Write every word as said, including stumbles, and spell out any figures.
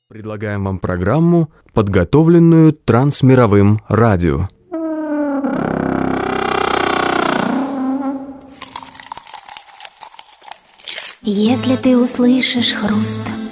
Предлагаем вам программу, подготовленную Трансмировым радио. Если ты услышишь хруст